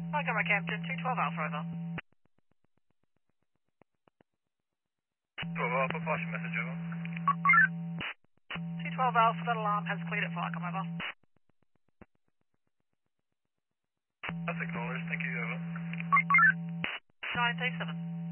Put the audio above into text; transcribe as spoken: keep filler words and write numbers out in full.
Montgomery Camden, two twelve Alpha, over. twelve Alpha, partial message over. two twelve Alpha, that alarm has cleared at Farcom, over. That's acknowledged, thank you, over. nine three seven.